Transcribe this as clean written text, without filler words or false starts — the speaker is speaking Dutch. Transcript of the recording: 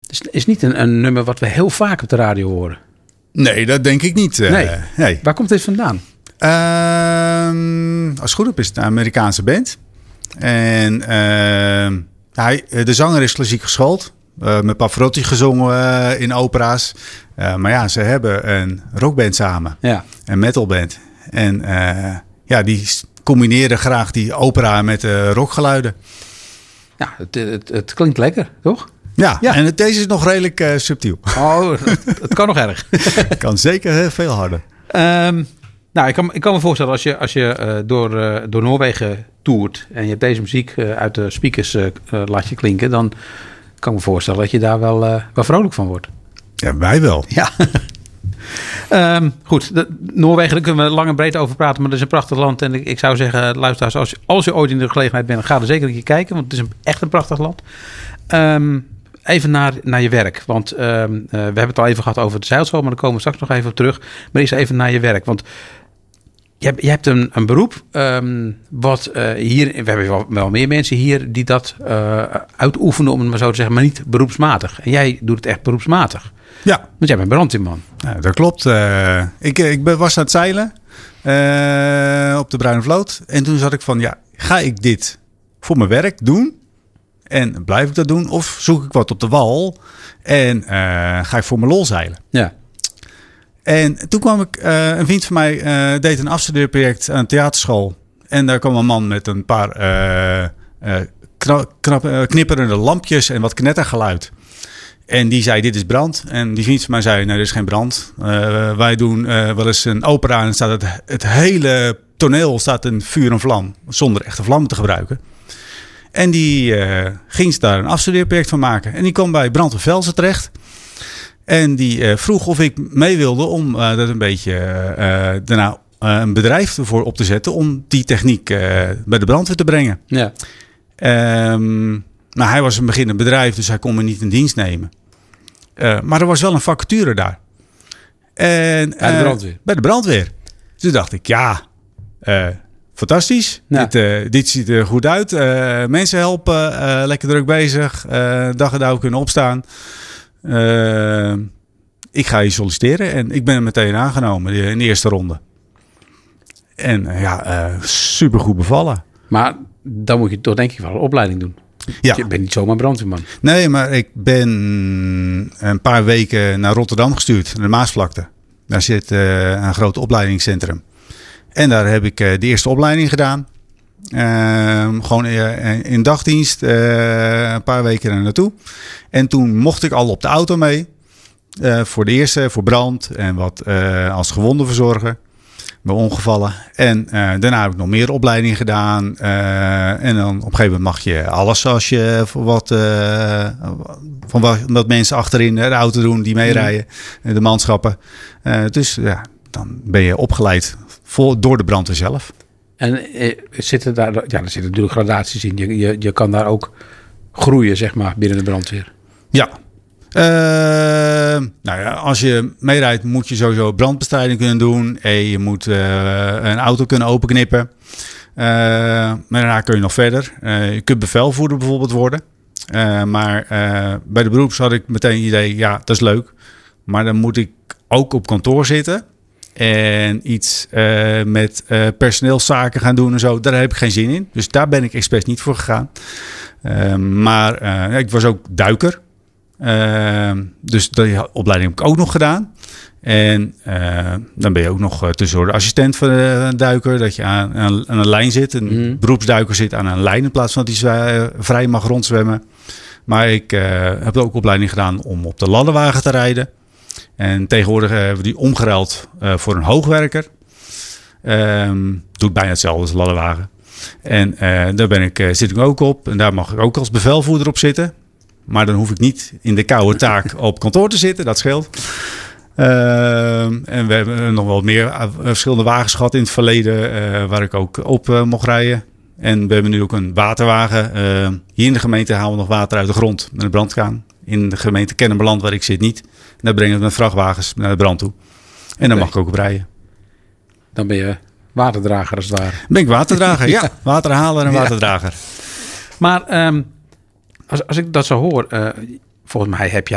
is niet een nummer wat we heel vaak op de radio horen. Nee, dat denk ik niet. Nee. Waar komt dit vandaan? Als het goed is het een Amerikaanse band. En de zanger is klassiek geschoold. Met Pavarotti gezongen in opera's. Maar ja, ze hebben een rockband samen. Ja. Een metalband. En die combineren graag die opera met rockgeluiden. Ja, het klinkt lekker, toch? Ja, en deze is nog redelijk subtiel. Oh, het kan nog erg. Het kan zeker heel veel harder. Ik kan me voorstellen als je door Noorwegen toert en je hebt deze muziek uit de speakers laat je klinken, dan kan ik me voorstellen dat je daar wel vrolijk van wordt. Ja, wij wel. Ja. Goed, Noorwegen, daar kunnen we lang en breed over praten, maar dat is een prachtig land. En ik zou zeggen, luisteraars, als je ooit in de gelegenheid bent, ga er zeker een keer kijken, want het is echt een prachtig land. Even naar je werk, want we hebben het al even gehad over de zeilschool, maar daar komen we straks nog even op terug. Maar eerst even naar je werk, want je hebt een beroep wat hier, we hebben wel meer mensen hier die dat uitoefenen, om het maar zo te zeggen, maar niet beroepsmatig. En jij doet het echt beroepsmatig. Ja. Want jij bent brandweerman. Ja, dat klopt. Ik was aan het zeilen op de Bruine Vloot. En toen zat ik van, ga ik dit voor mijn werk doen? En blijf ik dat doen? Of zoek ik wat op de wal en ga ik voor mijn lol zeilen? Ja. En toen kwam ik, een vriend van mij deed een afstudeerproject aan een theaterschool. En daar kwam een man met een paar knipperende lampjes en wat knettergeluid. En die zei, dit is brand. En die vriend van mij zei, nee, dit is geen brand. Wij doen wel eens een opera en staat het hele toneel staat in vuur en vlam. Zonder echte vlammen te gebruiken. En die ging daar een afstudeerproject van maken. En die kwam bij Brandweer Velzen terecht. En die vroeg of ik mee wilde om dat een beetje daarna een bedrijf ervoor op te zetten. Om die techniek bij de brandweer te brengen. Ja. Maar hij was een beginnend bedrijf, dus hij kon me niet in dienst nemen. Maar er was wel een vacature daar. En, bij de brandweer? Bij de brandweer. Dus toen dacht ik, fantastisch. Ja. Dit ziet er goed uit. Mensen helpen, lekker druk bezig. Dag en dauw kunnen opstaan. Ik ga je solliciteren. En ik ben er meteen aangenomen in de eerste ronde. En super goed bevallen. Maar dan moet je toch denk ik wel een opleiding doen. Ja. Je bent niet zomaar brandweerman. Nee, maar ik ben een paar weken naar Rotterdam gestuurd. Naar de Maasvlakte. Daar zit een groot opleidingscentrum. En daar heb ik de eerste opleiding gedaan. Gewoon in dagdienst. Een paar weken er naartoe. En toen mocht ik al op de auto mee. Voor de eerste, voor brand. En wat als gewondenverzorger. Bij ongevallen. En daarna heb ik nog meer opleidingen gedaan. En dan op een gegeven moment mag je alles als je wat mensen achterin de auto doen die meerijden. De manschappen. Dus dan ben je opgeleid door de brandweer zelf. En zitten daar zitten natuurlijk gradaties in. Je kan daar ook groeien, zeg maar, binnen de brandweer. Ja. Als je meerijdt moet je sowieso brandbestrijding kunnen doen. En je moet een auto kunnen openknippen. Maar daarna kun je nog verder. Je kunt bevelvoerder bijvoorbeeld worden. Maar bij de beroeps had ik meteen het idee, dat is leuk. Maar dan moet ik ook op kantoor zitten. En iets met personeelszaken gaan doen en zo. Daar heb ik geen zin in. Dus daar ben ik expres niet voor gegaan. Maar ik was ook duiker. Dus die opleiding heb ik ook nog gedaan. En dan ben je ook nog tussendoor de assistent van de duiker. Dat je aan een lijn zit. Een beroepsduiker zit aan een lijn in plaats van dat hij vrij mag rondzwemmen. Maar ik heb ook opleiding gedaan om op de ladderwagen te rijden. En tegenwoordig hebben we die omgeruild voor een hoogwerker. Doet bijna hetzelfde als een ladderwagen. En daar zit ik ook op. En daar mag ik ook als bevelvoerder op zitten. Maar dan hoef ik niet in de koude taak op kantoor te zitten. Dat scheelt. En we hebben nog wel meer verschillende wagens gehad in het verleden. Waar ik ook op mocht rijden. En we hebben nu ook een waterwagen. Hier in de gemeente halen we nog water uit de grond met een brandkraan. In de gemeente Kennemerland, waar ik zit, niet. En daar brengen we met vrachtwagens naar de brand toe. En dan mag ik ook op rijden. Dan ben je waterdrager als het ware. Ben ik waterdrager, ja. Waterhaler en waterdrager. Maar als ik dat zo hoor, volgens mij heb